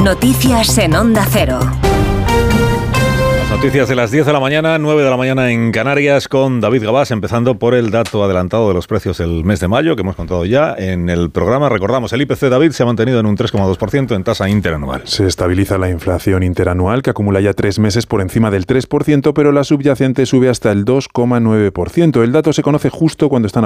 Noticias en Onda Cero. Noticias de las 10 de la mañana, 9 de la mañana en Canarias, con David Gabás, empezando por el dato adelantado de los precios del mes de mayo, que hemos contado ya en el programa. Recordamos, el IPC, David, se ha mantenido en un 3,2% en tasa interanual. Se estabiliza la inflación interanual, que acumula ya 3 meses por encima del 3%, pero la subyacente sube hasta el 2,9%. El dato se conoce justo cuando están